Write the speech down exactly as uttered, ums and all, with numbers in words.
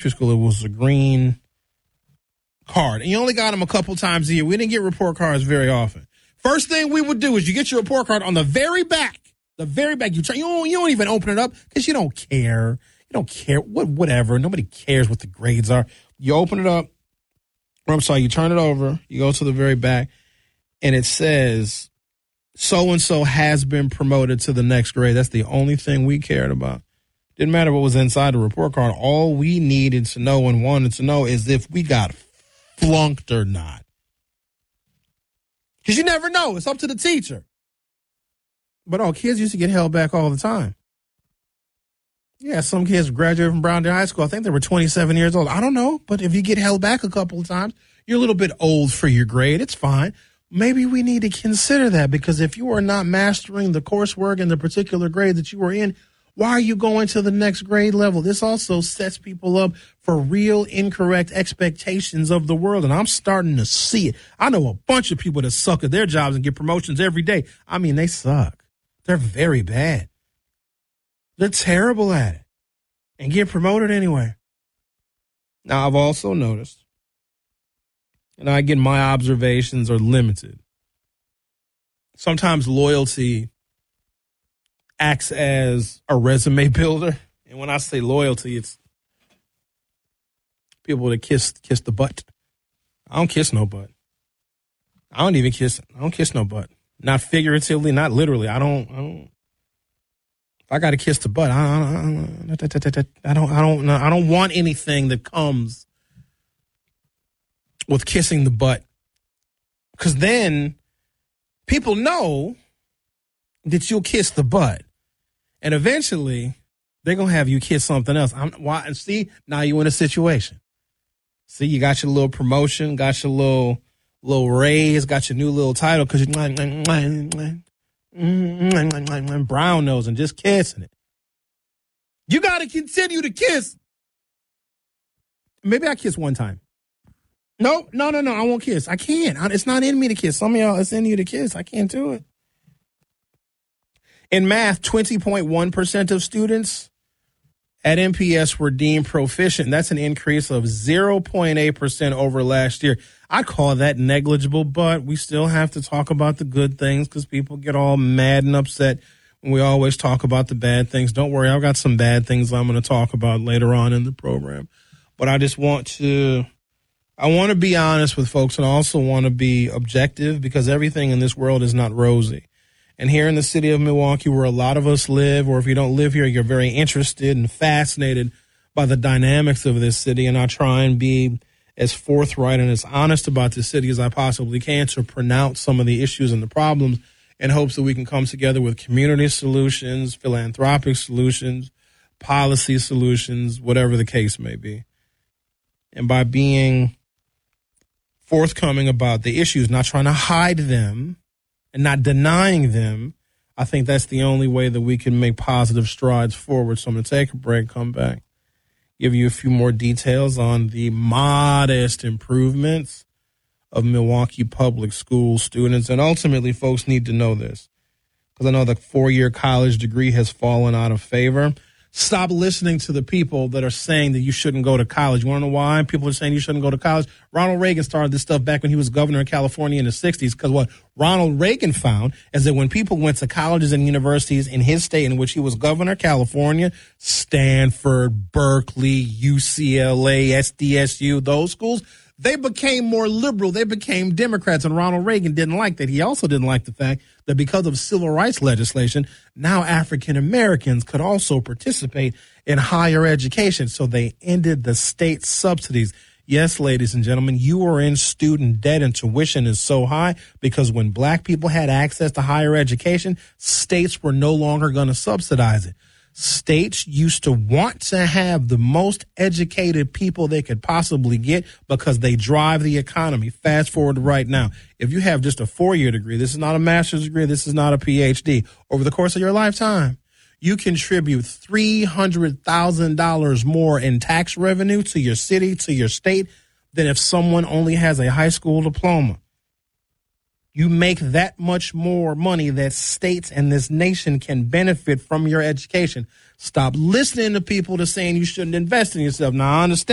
elementary school, it was a green card. And you only got them a couple times a year. We didn't get report cards very often. First thing we would do is you get your report card on the very back. The very back. You try, you don't, you don't even open it up because you don't care. You don't care. What, whatever. Nobody cares what the grades are. You open it up. Or I'm sorry, you turn it over. You go to the very back. And it says, so-and-so has been promoted to the next grade. That's the only thing we cared about. Didn't matter what was inside the report card. All we needed to know and wanted to know is if we got flunked or not. Because you never know. It's up to the teacher. But, oh, kids used to get held back all the time. Yeah, some kids graduated from Browndale High School. I think they were twenty-seven years old. I don't know. But if you get held back a couple of times, you're a little bit old for your grade. It's fine. Maybe we need to consider that, because if you are not mastering the coursework in the particular grade that you are in, why are you going to the next grade level? This also sets people up for real incorrect expectations of the world, and I'm starting to see it. I know a bunch of people that suck at their jobs and get promotions every day. I mean, they suck. They're very bad. They're terrible at it and get promoted anyway. Now, I've also noticed, and again, my observations are limited, sometimes loyalty acts as a resume builder. And when I say loyalty, it's people that kiss kiss the butt. I don't kiss no butt. I don't even kiss. I don't kiss no butt. Not figuratively, not literally. I don't. I don't. If I got to kiss the butt, I, I, I, I don't. I don't. I don't want anything that comes with kissing the butt, because then people know that you'll kiss the butt, and eventually they're gonna have you kiss something else. I'm why and see now you in a situation. See, you got your little promotion, got your little little raise, got your new little title because you're brown nose and just kissing it. You got to continue to kiss. Maybe I kiss one time. No, no, no, no. I won't kiss. I can't. It's not in me to kiss. Some of y'all, it's in you to kiss. I can't do it. In math, twenty point one percent of students at M P S were deemed proficient. That's an increase of zero point eight percent over last year. I call that negligible, but we still have to talk about the good things because people get all mad and upset when we always talk about the bad things. Don't worry, I've got some bad things I'm going to talk about later on in the program. But I just want to, I want to be honest with folks, and I also want to be objective, because everything in this world is not rosy. And here in the city of Milwaukee, where a lot of us live, or if you don't live here, you're very interested and fascinated by the dynamics of this city. And I try and be as forthright and as honest about the city as I possibly can to pronounce some of the issues and the problems in hopes that we can come together with community solutions, philanthropic solutions, policy solutions, whatever the case may be. And by being forthcoming about the issues, not trying to hide them, and not denying them, I think that's the only way that we can make positive strides forward. So I'm going to take a break, come back, give you a few more details on the modest improvements of Milwaukee public school students. And ultimately, folks need to know this, because I know the four-year college degree has fallen out of favor. Stop listening to the people that are saying that you shouldn't go to college. You want to know why people are saying you shouldn't go to college? Ronald Reagan started this stuff back when he was governor of California in the sixties, because what Ronald Reagan found is that when people went to colleges and universities in his state in which he was governor, California, Stanford, Berkeley, U C L A, S D S U, those schools, they became more liberal. They became Democrats, and Ronald Reagan didn't like that. He also didn't like the fact that because of civil rights legislation, now African Americans could also participate in higher education. So they ended the state subsidies. Yes, ladies and gentlemen, you are in student debt, and tuition is so high because when black people had access to higher education, states were no longer going to subsidize it. States used to want to have the most educated people they could possibly get because they drive the economy. Fast forward to right now. If you have just a four-year degree, this is not a master's degree, this is not a P H D, over the course of your lifetime, you contribute three hundred thousand dollars more in tax revenue to your city, to your state, than if someone only has a high school diploma. You make that much more money that states and this nation can benefit from your education. Stop listening to people that saying you shouldn't invest in yourself. Now, I understand.